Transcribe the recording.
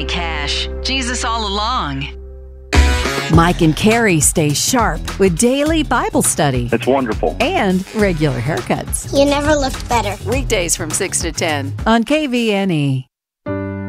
Johnny Cash. Jesus all along. Mike and Carrie stay sharp with daily Bible study It's wonderful. and regular haircuts. You never looked better. Weekdays from 6 to 10 on KVNE.